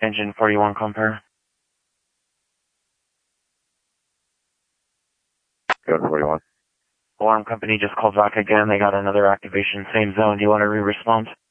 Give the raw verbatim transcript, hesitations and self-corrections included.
Engine forty-one compare. Go to forty-one. Alarm company just called back again. They got another activation, same zone. Do you want to re-respond?